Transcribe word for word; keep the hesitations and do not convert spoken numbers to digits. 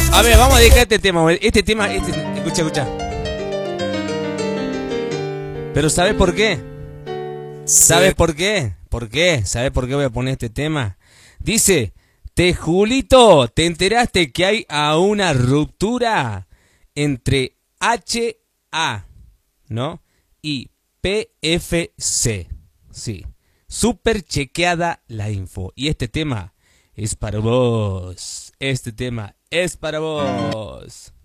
A ver, vamos a dedicar este tema. Este tema, este, escucha, escucha. Pero ¿sabes por qué? ¿Sabes por qué? ¿Por qué? ¿Sabes por qué voy a poner este tema? Dice, te Julito, ¿te enteraste que hay a una ruptura entre H A, ¿no? Y P F C. Sí. Súper chequeada la info. Y este tema es para vos. Este tema es para vos.